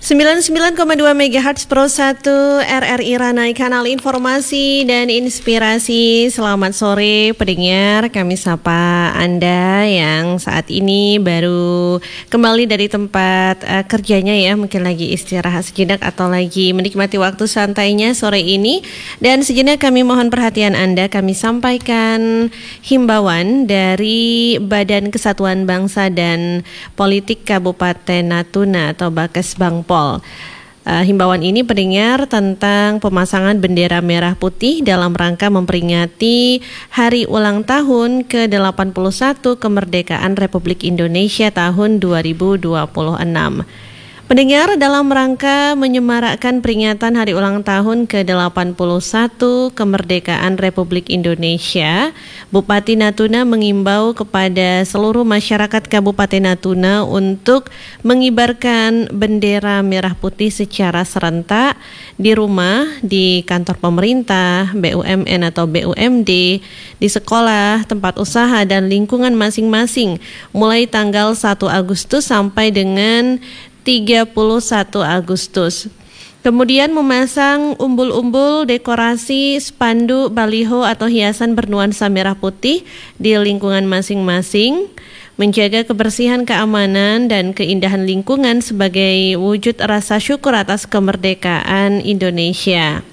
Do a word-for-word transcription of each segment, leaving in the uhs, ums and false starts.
sembilan puluh sembilan koma dua megahertz Pro satu R R I Ranai, kanal informasi dan inspirasi. Selamat sore pendengar, kami sapa Anda yang saat ini baru kembali dari tempat uh, kerjanya ya, mungkin lagi istirahat sejenak atau lagi menikmati waktu santainya sore ini. Dan sejenak kami mohon perhatian Anda, kami sampaikan himbauan dari Badan Kesatuan Bangsa dan Politik Kabupaten Natuna atau Bakesbangpol. Uh, himbauan ini pendengar tentang pemasangan bendera merah putih dalam rangka memperingati Hari Ulang Tahun ke delapan puluh satu Kemerdekaan Republik Indonesia tahun dua ribu dua puluh enam. Pendengar, dalam rangka menyemarakkan peringatan Hari Ulang Tahun ke delapan puluh satu Kemerdekaan Republik Indonesia, Bupati Natuna mengimbau kepada seluruh masyarakat Kabupaten Natuna untuk mengibarkan bendera merah putih secara serentak di rumah, di kantor pemerintah, B U M N atau B U M D, di sekolah, tempat usaha, dan lingkungan masing-masing mulai tanggal satu Agustus sampai dengan tiga puluh satu Agustus. Kemudian memasang umbul-umbul, dekorasi, spanduk, baliho atau hiasan bernuansa merah putih di lingkungan masing-masing, menjaga kebersihan, keamanan, dan keindahan lingkungan sebagai wujud rasa syukur atas kemerdekaan Indonesia.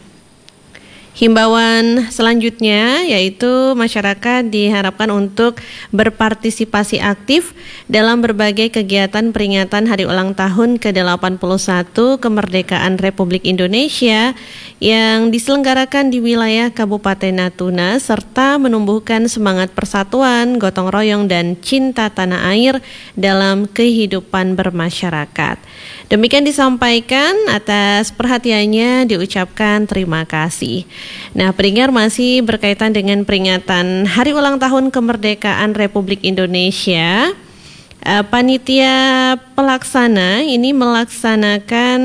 Himbauan selanjutnya yaitu masyarakat diharapkan untuk berpartisipasi aktif dalam berbagai kegiatan peringatan Hari Ulang Tahun ke delapan puluh satu Kemerdekaan Republik Indonesia yang diselenggarakan di wilayah Kabupaten Natuna serta menumbuhkan semangat persatuan, gotong royong, dan cinta tanah air dalam kehidupan bermasyarakat. Demikian disampaikan, atas perhatiannya diucapkan terima kasih. Nah, pendengar, masih berkaitan dengan peringatan Hari Ulang Tahun Kemerdekaan Republik Indonesia, uh, panitia pelaksana ini melaksanakan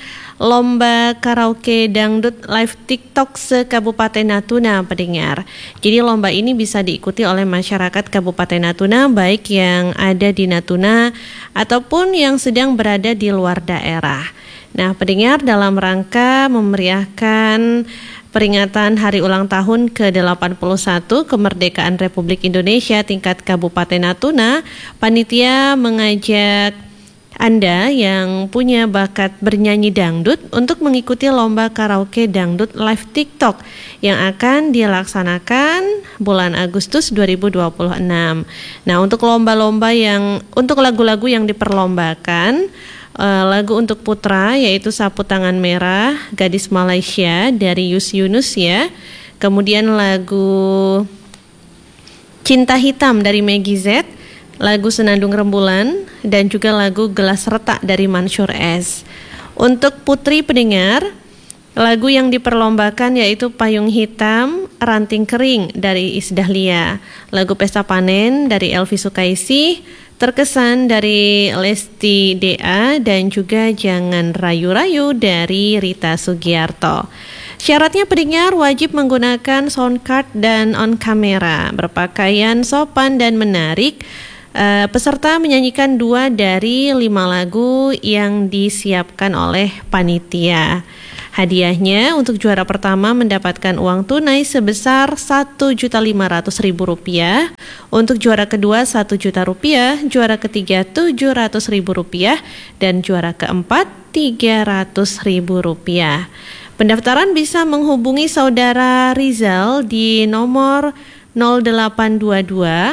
lomba karaoke dangdut live TikTok se-Kabupaten Natuna, pendengar. Jadi lomba ini bisa diikuti oleh masyarakat Kabupaten Natuna, baik yang ada di Natuna ataupun yang sedang berada di luar daerah. Nah, pendengar, dalam rangka memeriahkan peringatan Hari Ulang Tahun ke delapan puluh satu Kemerdekaan Republik Indonesia tingkat Kabupaten Natuna, panitia mengajak Anda yang punya bakat bernyanyi dangdut untuk mengikuti lomba karaoke dangdut live TikTok yang akan dilaksanakan bulan Agustus dua ribu dua puluh enam. Nah, untuk lomba-lomba yang untuk lagu-lagu yang diperlombakan, uh, lagu untuk putra yaitu Sapu Tangan Merah, Gadis Malaysia dari Yus Yunus ya. Kemudian lagu Cinta Hitam dari Meggy Z, lagu Senandung Rembulan, dan juga lagu Gelas Retak dari Mansur S. Untuk putri pendengar, lagu yang diperlombakan yaitu Payung Hitam, Ranting Kering dari Isdahlia, lagu Pesta Panen dari Elvi Sukaisi, Terkesan dari Lesti D A, dan juga Jangan Rayu-Rayu dari Rita Sugiarto. Syaratnya pendengar wajib menggunakan sound card dan on kamera, berpakaian sopan dan menarik. Uh, peserta menyanyikan dua dari lima lagu yang disiapkan oleh panitia. Hadiahnya untuk juara pertama mendapatkan uang tunai sebesar satu juta lima ratus ribu rupiah, untuk juara kedua satu juta rupiah, juara ketiga tujuh ratus ribu rupiah, dan juara keempat tiga ratus ribu rupiah. Pendaftaran bisa menghubungi saudara Rizal di nomor nol delapan dua dua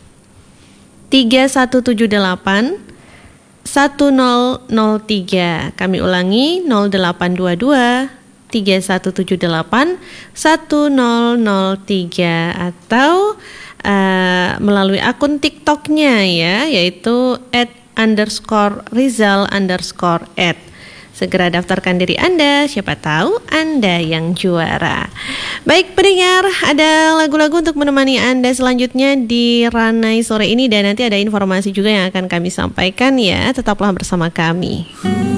tiga satu tujuh delapan satu nol nol tiga. Kami ulangi nol delapan dua dua tiga satu tujuh delapan satu nol nol tiga atau uh, melalui akun TikToknya ya, yaitu at underscore Rizal underscore at. Segera daftarkan diri Anda, siapa tahu Anda yang juara. Baik pendengar, ada lagu-lagu untuk menemani Anda selanjutnya di Ranai sore ini, dan nanti ada informasi juga yang akan kami sampaikan ya. Tetaplah bersama kami.